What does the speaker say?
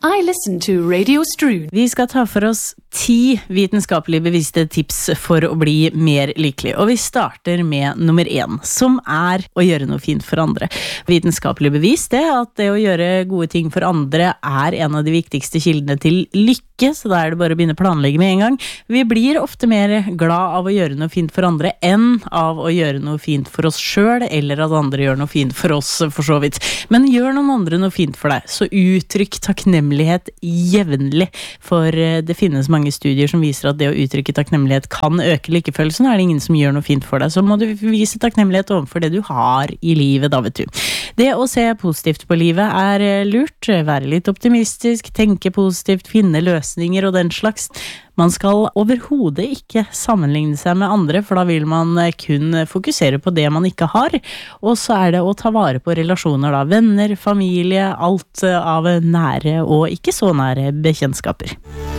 I listen to Radio Strud. Vi skal ta for oss 10 vitenskapelig bevisste tips for å bli mer lykkelig. Og vi starter med nummer 1, som å gjøre noe fint for andre. Vitenskapelig bevist at det å gjøre gode ting for andre en av de viktigste kildene til lykke, så da det bare å begynne å planlegge med en gang. Vi blir ofte mer glad av å gjøre noe fint for andre enn av å gjøre noe fint for oss selv, eller at andre gjør noe fint for oss, for så vidt. Men gjør noen andre noe fint for deg, så uttrykk takknemlighet jevnlig, for det finnes mange studier som viser at det å uttrykke takknemlighet kan øke lykkefølelsen. Det ingen som gjør noe fint for deg, så må du vise takknemlighet overfor det du har i livet, da vet du. Det å se positivt på livet lurt, være litt optimistisk, tenke positivt, finne løsninger og den slags. Man skal overhodet ikke sammenligne seg med andre, for da vil man kun fokusere på det man ikke har. Og så det å ta vare på relasjoner, da. Venner, familie, alt av nære og ikke så nære bekjentskaper.